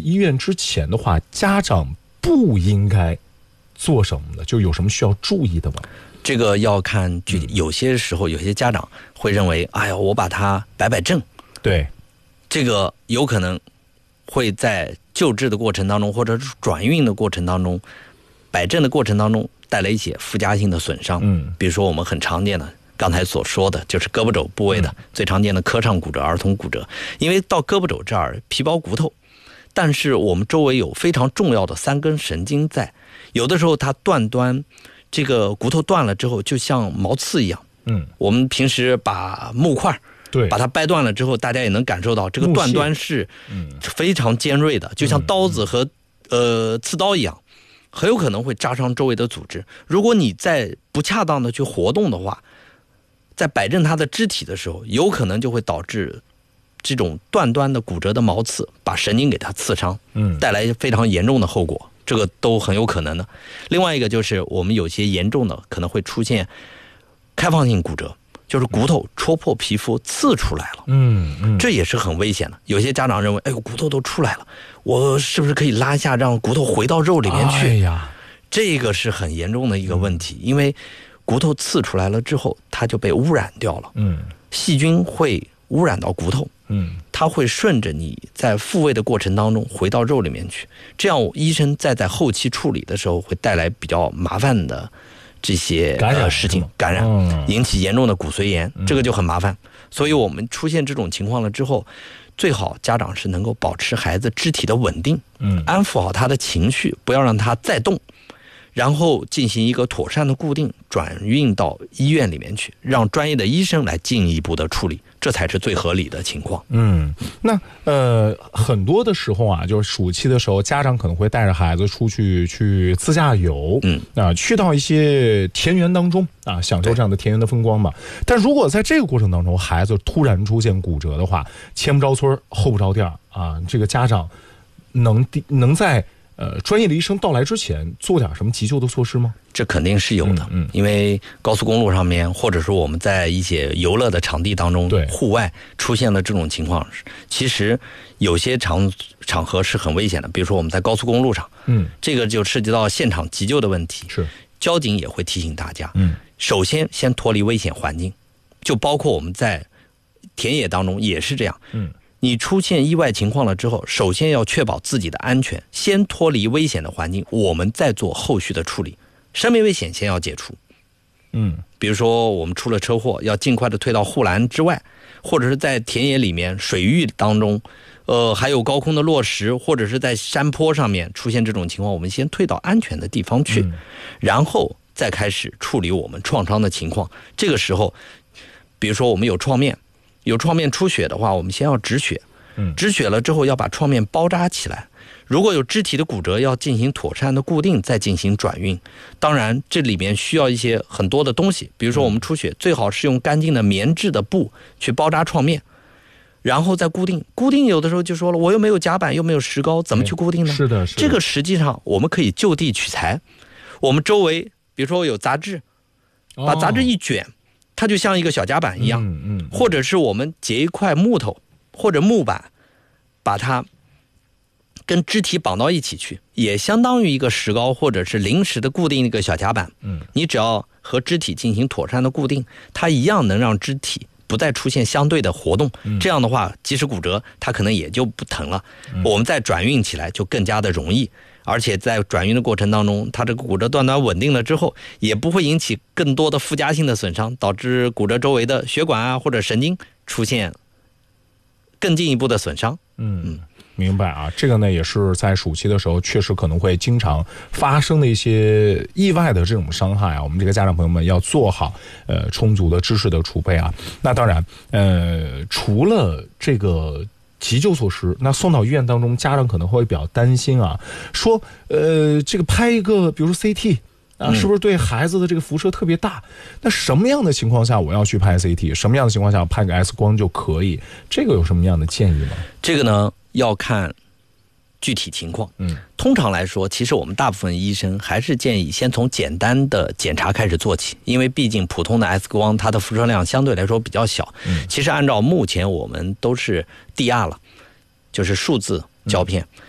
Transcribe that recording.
医院之前的话，家长不应该做什么呢？就有什么需要注意的吗？ 这个要看具体，有些时候有些家长会认为，哎呀，我把它摆正， 对， 这个有可能会在救治的过程当中，或者是转运的过程当中，摆正的过程当中带来一些附加性的损伤。比如说我们很常见的刚才所说的，就是胳膊肘部位的最常见的髁上骨折、儿童骨折，因为到胳膊肘这儿皮包骨头，但是我们周围有非常重要的3根神经在，有的时候它断端，这个骨头断了之后，就像毛刺一样。我们平时把木块把它掰断了之后，大家也能感受到这个断端是非常尖锐的，就像刀子和刺刀一样，很有可能会扎伤周围的组织。如果你在不恰当的去活动的话，在摆正它的肢体的时候，有可能就会导致这种断端的骨折的毛刺把神经给它刺伤，带来非常严重的后果，这个都很有可能的。另外一个就是我们有些严重的可能会出现开放性骨折，就是骨头戳破皮肤刺出来了，这也是很危险的。有些家长认为，哎呦，骨头都出来了，我是不是可以拉一下让骨头回到肉里面去？这个是很严重的一个问题，因为骨头刺出来了之后，它就被污染掉了，细菌会污染到骨头，它会顺着你在复位的过程当中回到肉里面去，这样医生在后期处理的时候会带来比较麻烦的这些事情，感染引起严重的骨髓炎，这个就很麻烦。所以我们出现这种情况了之后，最好家长是能够保持孩子肢体的稳定，安抚好他的情绪，不要让他再动，然后进行一个妥善的固定，转运到医院里面去，让专业的医生来进一步的处理，这才是最合理的情况。 那很多的时候啊，就是暑期的时候，家长可能会带着孩子出去自驾游，去到一些田园当中啊，享受这样的田园的风光嘛。但如果在这个过程当中，孩子突然出现骨折的话，前不着村后不着店啊，这个家长能在专业的医生到来之前做点什么急救的措施吗？ 这肯定是有的，因为高速公路上面，或者是我们在一些游乐的场地当中，户外出现了这种情况，其实有些场合是很危险的。比如说我们在高速公路上，这个就涉及到现场急救的问题，是交警也会提醒大家，首先脱离危险环境，就包括我们在田野当中也是这样，你出现意外情况了之后，首先要确保自己的安全，先脱离危险的环境，我们再做后续的处理。生命危险先要解除，比如说我们出了车祸，要尽快的退到护栏之外，或者是在田野里面、水域当中，还有高空的落石，或者是在山坡上面出现这种情况，我们先退到安全的地方去，然后再开始处理我们创伤的情况。这个时候，比如说我们有创面出血的话，我们先要止血，止血了之后要把创面包扎起来。如果有肢体的骨折，要进行妥善的固定，再进行转运。当然这里面需要一些很多的东西，比如说我们出血最好是用干净的棉质的布去包扎创面，然后再固定。有的时候就说了，我又没有夹板又没有石膏，怎么去固定呢？是的，这个实际上我们可以就地取材，我们周围比如说有杂质，把杂质一卷，它就像一个小夹板一样，或者是我们截一块木头或者木板，把它跟肢体绑到一起去，也相当于一个石膏或者是临时的固定一个小夹板。你只要和肢体进行妥善的固定，它一样能让肢体不再出现相对的活动，这样的话即使骨折它可能也就不疼了，我们再转运起来就更加的容易。而且在转运的过程当中，它这个骨折断端稳定了之后，也不会引起更多的附加性的损伤，导致骨折周围的血管啊或者神经出现更进一步的损伤。 明白啊，这个呢也是在暑期的时候确实可能会经常发生的一些意外的这种伤害啊，我们这个家长朋友们要做好充足的知识的储备啊。那当然除了这个急救措施，那送到医院当中，家长可能会比较担心啊，说这个拍一个比如说 CT啊，是不是对孩子的这个辐射特别大？那什么样的情况下我要去拍 CT？ 什么样的情况下拍个 X 光就可以？这个有什么样的建议吗？ 这个呢要看具体情况。通常来说，其实我们大部分医生还是建议先从简单的检查开始做起，因为毕竟普通的 X 光它的辐射量相对来说比较小。其实按照目前我们都是 DR 了，就是数字胶片。